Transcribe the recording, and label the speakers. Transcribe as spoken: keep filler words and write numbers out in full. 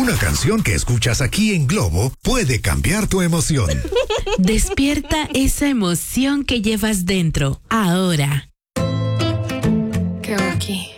Speaker 1: Una canción que escuchas aquí en Globo puede cambiar tu emoción.
Speaker 2: Despierta esa emoción que llevas dentro, ahora.
Speaker 3: ¿Qué hago aquí?